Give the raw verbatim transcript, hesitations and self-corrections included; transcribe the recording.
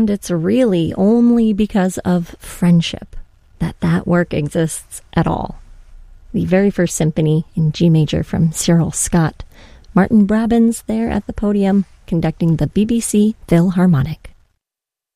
And it's really only because of friendship that that work exists at all. The very first symphony in G major from Cyril Scott, Martin Brabants there at the podium conducting the B B C Philharmonic.